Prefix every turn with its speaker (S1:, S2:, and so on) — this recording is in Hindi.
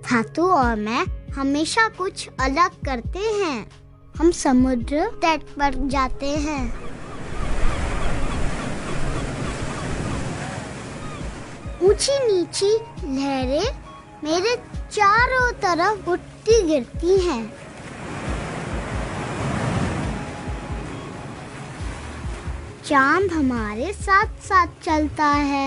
S1: धातु और मैं हमेशा कुछ अलग करते हैं। हम समुद्र तट पर जाते हैं। ऊंची नीची लहरें मेरे चारों तरफ उठती गिरती हैं। चांद हमारे साथ साथ चलता है।